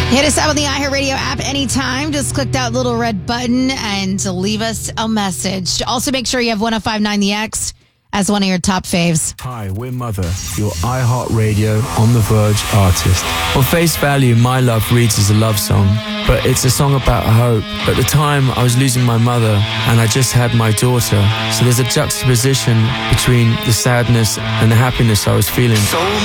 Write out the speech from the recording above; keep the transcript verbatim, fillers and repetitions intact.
Hit us up on the iHeartRadio app anytime. Just click that little red button and leave us a message. Also, make sure you have one oh five point nine The X as one of your top faves. Hi, we're Mother, your iHeartRadio On The Verge artist. On face value, My Love reads as a love song, but it's a song about hope. At the time, I was losing my mother, and I just had my daughter. So there's a juxtaposition between the sadness and the happiness I was feeling. So